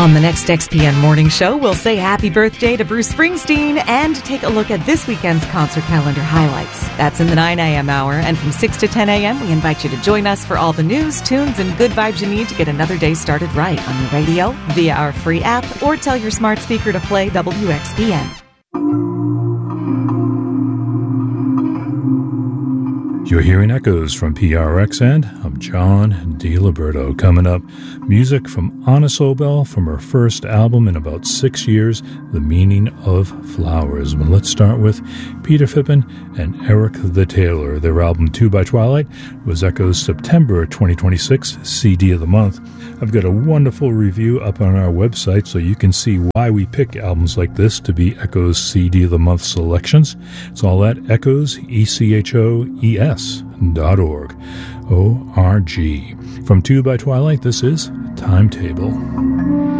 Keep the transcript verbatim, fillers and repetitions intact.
On the next X P N Morning Show, we'll say happy birthday to Bruce Springsteen and take a look at this weekend's concert calendar highlights. That's in the nine a.m. hour, and from six to ten a.m., we invite you to join us for all the news, tunes, and good vibes you need to get another day started right on your radio, via our free app, or tell your smart speaker to play W X P N. You're hearing Echoes from P R X, and I'm John DiLiberto. Coming up, music from Anna Sobel from her first album in about six years, The Meaning of Flowers. But let's start with Peter Fippen and Eric the Tailor. Their album Two by Twilight was Echoes' September twenty twenty-six C D of the Month. I've got a wonderful review up on our website so you can see why we pick albums like this to be Echoes' C D of the Month selections. It's all at Echoes, E C H O E S dot org. O R G. From Two by Twilight, this is Timetable.